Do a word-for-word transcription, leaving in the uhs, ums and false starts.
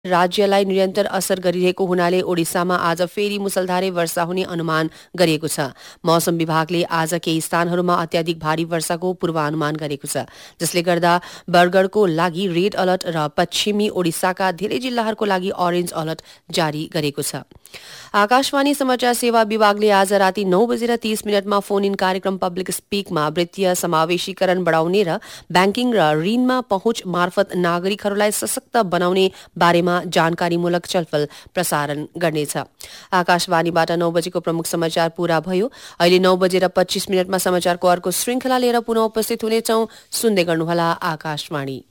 राज्यलाई निरन्तर असर गरिरहेको हुनाले ओडिसामा आज फेरि मुसलधारे वर्षा हुने अनुमान गरिएको छ। मौसम विभागले आज केही स्थानहरूमा अत्याधिक भारी वर्षाको पूर्वानुमान गरेको छ, जसले गर्दा बरगढको लागि रेड अलर्ट र पश्चिमी ओडिसाका धेरै जिल्लाहरूको लागि अरेन्ज अलर्ट जारी गरेको छ। आकाशवाणी समाचार सेवा विभागले आज राति नौ बजेर तीस मिनटमा फोन इन कार्यक्रम पब्लिक स्पीकमा वित्तीय समावेशीकरण बढाउने र ब्याङ्किङ र ऋणमा पहुँच मार्फत नागरिकहरूलाई सशक्त बनाउने बारेमा जानकारीमूलक छलफल प्रसारण गर्नेछ। आकाशवाणीबाट नौ बजेको प्रमुख समाचार पूरा भयो। अहिले नौ बजेर पच्चीस मिनटमा समाचारको अर्को श्रृंखला लिएर पुनः उपस्थित हुनेछौं। सुन्दै गर्नुहोला आकाशवाणी।